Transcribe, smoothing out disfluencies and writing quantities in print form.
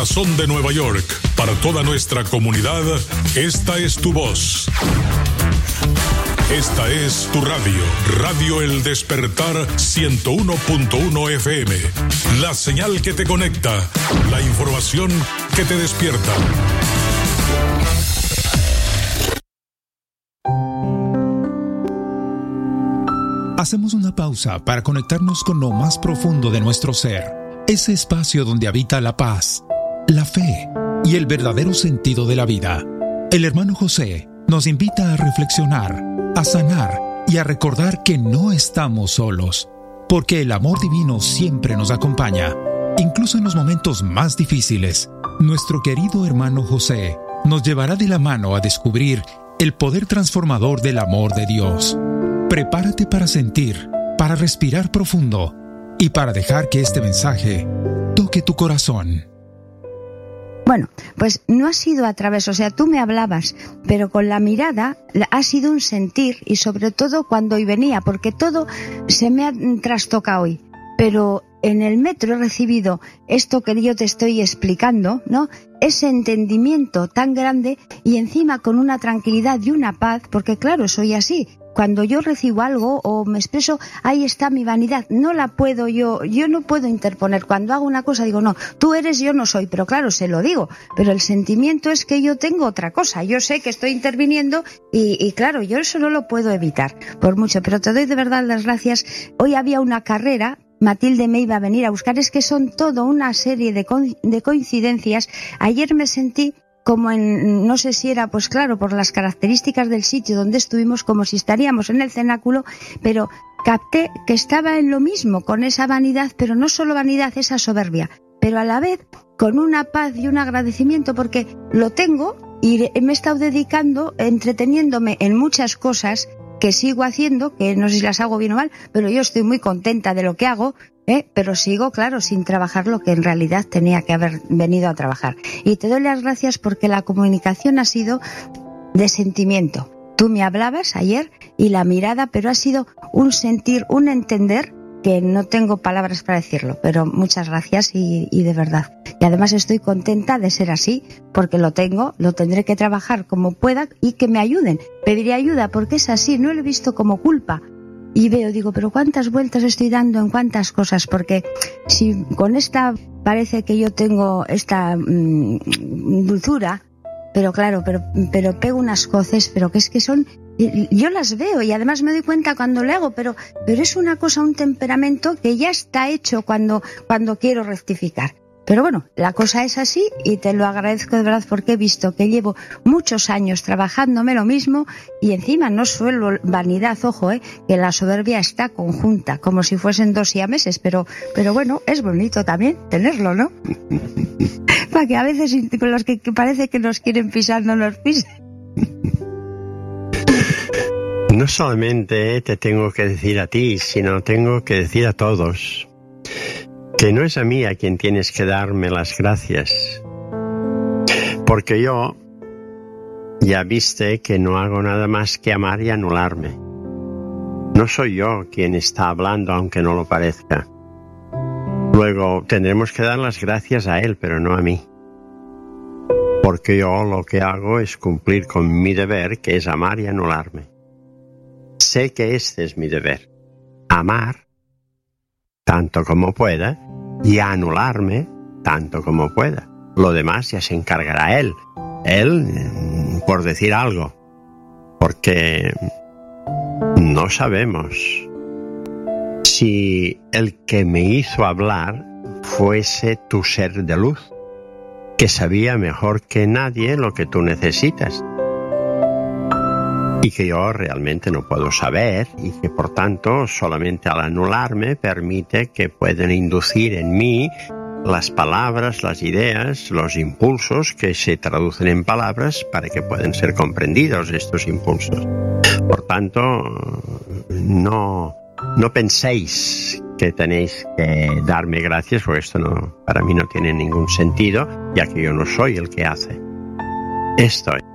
Corazón de Nueva York, para toda nuestra comunidad, esta es tu voz. Esta es tu radio, Radio El Despertar 101.1 FM. La señal que te conecta, la información que te despierta. Hacemos una pausa para conectarnos con lo más profundo de nuestro ser, ese espacio donde habita la paz, la fe y el verdadero sentido de la vida. El hermano José nos invita a reflexionar, a sanar y a recordar que no estamos solos, porque el amor divino siempre nos acompaña, incluso en los momentos más difíciles. Nuestro querido hermano José nos llevará de la mano a descubrir el poder transformador del amor de Dios. Prepárate para sentir, para respirar profundo y para dejar que este mensaje toque tu corazón. Bueno, pues no ha sido a través, o sea, tú me hablabas, pero con la mirada ha sido un sentir, y sobre todo cuando hoy venía, porque todo se me ha trastocado hoy, pero en el metro he recibido esto que yo te estoy explicando, ¿no? Ese entendimiento tan grande y encima con una tranquilidad y una paz, porque claro, soy así. Cuando yo recibo algo o me expreso, ahí está mi vanidad, no la puedo yo no puedo interponer. Cuando hago una cosa digo, no, tú eres, yo no soy, pero claro, se lo digo, pero el sentimiento es que yo tengo otra cosa, yo sé que estoy interviniendo y claro, yo eso no lo puedo evitar, por mucho, pero te doy de verdad las gracias. Hoy había una carrera, Matilde me iba a venir a buscar, es que son todo una serie de coincidencias. Ayer me sentí como en, no sé si era, pues claro, por las características del sitio donde estuvimos, como si estaríamos en el cenáculo, pero capté que estaba en lo mismo, con esa vanidad, pero no solo vanidad, esa soberbia, pero a la vez con una paz y un agradecimiento, porque lo tengo y me he estado dedicando, entreteniéndome en muchas cosas que sigo haciendo, que no sé si las hago bien o mal, pero yo estoy muy contenta de lo que hago, pero sigo, claro, sin trabajar lo que en realidad tenía que haber venido a trabajar. Y te doy las gracias porque la comunicación ha sido de sentimiento. Tú me hablabas ayer y la mirada, pero ha sido un sentir, un entender, que no tengo palabras para decirlo, pero muchas gracias y de verdad. Y además estoy contenta de ser así, porque lo tengo, lo tendré que trabajar como pueda y que me ayuden. Pediré ayuda porque es así, no lo he visto como culpa. Y veo, digo, pero cuántas vueltas estoy dando en cuántas cosas, porque si con esta parece que yo tengo esta dulzura, pero claro, pero pego unas coces, pero que es que son, yo las veo y además me doy cuenta cuando le hago, pero es una cosa, un temperamento que ya está hecho cuando quiero rectificar. Pero bueno, la cosa es así y te lo agradezco de verdad porque he visto que llevo muchos años trabajándome lo mismo y encima no suelo vanidad, ojo, que la soberbia está conjunta, como si fuesen dos siameses, pero bueno, es bonito también tenerlo, ¿no? Para que a veces con los que parece que nos quieren pisar no nos pisen. No solamente te tengo que decir a ti, sino tengo que decir a todos que no es a mí a quien tienes que darme las gracias, porque yo ya viste que no hago nada más que amar y anularme. No soy yo quien está hablando, aunque no lo parezca. Luego tendremos que dar las gracias a él, pero no a mí, porque yo lo que hago es cumplir con mi deber, que es amar y anularme. Sé que este es mi deber, amar tanto como pueda y anularme tanto como pueda. Lo demás ya se encargará él, por decir algo, porque no sabemos si el que me hizo hablar fuese tu ser de luz, que sabía mejor que nadie lo que tú necesitas y que yo realmente no puedo saber, y que por tanto solamente al anularme permite que puedan inducir en mí las palabras, las ideas, los impulsos que se traducen en palabras para que puedan ser comprendidos estos impulsos. Por tanto, no penséis que tenéis que darme gracias, porque esto para mí no tiene ningún sentido, ya que yo no soy el que hace. Esto es.